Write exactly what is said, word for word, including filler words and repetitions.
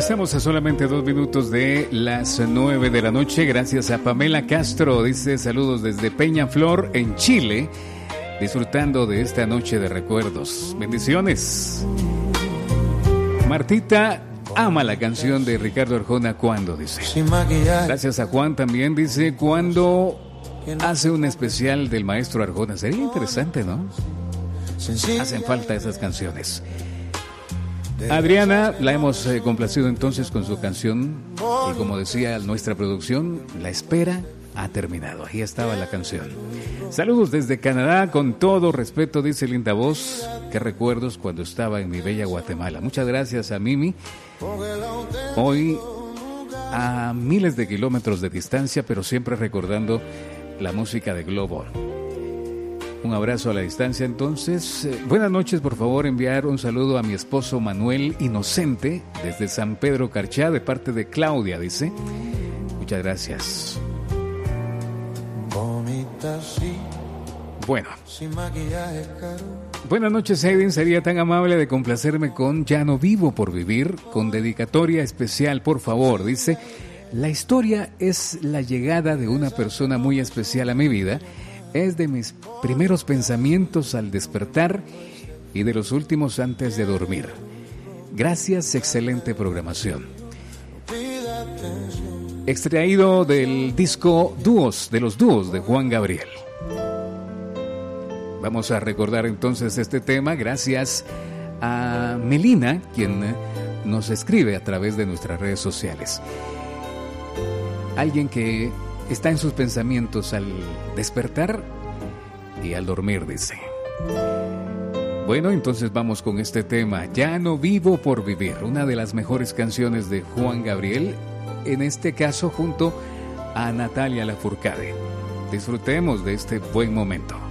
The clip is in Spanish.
Estamos a solamente dos minutos de las nueve de la noche. Gracias a Pamela Castro. Dice saludos desde Peñaflor, en Chile. Disfrutando de esta noche de recuerdos. Bendiciones. Martita ama la canción de Ricardo Arjona, ¿cuándo? Dice. Gracias a Juan también. Dice, ¿cuándo hace un especial del maestro Arjona? Sería interesante, ¿no? Hacen falta esas canciones. Adriana, la hemos eh, complacido entonces con su canción. Y como decía nuestra producción, la espera ha terminado. Ahí estaba la canción. Saludos desde Canadá, con todo respeto, dice linda voz. Qué recuerdos cuando estaba en mi bella Guatemala. Muchas gracias a Mimi. Hoy a miles de kilómetros de distancia, pero siempre recordando la música de Globo. Un abrazo a la distancia entonces. Eh, buenas noches, por favor enviar un saludo a mi esposo Manuel Inocente desde San Pedro Carchá, de parte de Claudia, dice. Muchas gracias. Bueno. Buenas noches, Edwin. Sería tan amable de complacerme con Ya no vivo por vivir, con dedicatoria especial, por favor. Dice, la historia es la llegada de una persona muy especial a mi vida. Es de mis primeros pensamientos al despertar y de los últimos antes de dormir. Gracias, excelente programación. Extraído del disco Dúos, de los Dúos de Juan Gabriel. Vamos a recordar entonces este tema gracias a Melina, quien nos escribe a través de nuestras redes sociales. Alguien que está en sus pensamientos al despertar y al dormir, dice. Bueno, entonces vamos con este tema, Ya no vivo por vivir, una de las mejores canciones de Juan Gabriel, en este caso junto a Natalia Lafourcade. Disfrutemos de este buen momento.